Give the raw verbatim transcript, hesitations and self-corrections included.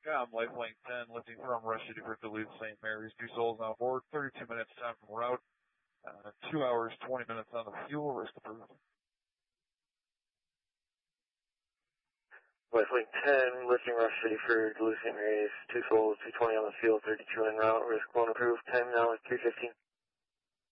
Yeah, I'm Lifelink ten, lifting from Rush City for Duluth Saint Mary's. Two souls on board, thirty-two minutes time from route, uh, two hours, twenty minutes on the fuel, risk approved. Lifelink ten, lifting Rush City for Duluth Saint Mary's. Two souls, two twenty on the field, thirty-two en route, risk one approved, ten now at three fifteen.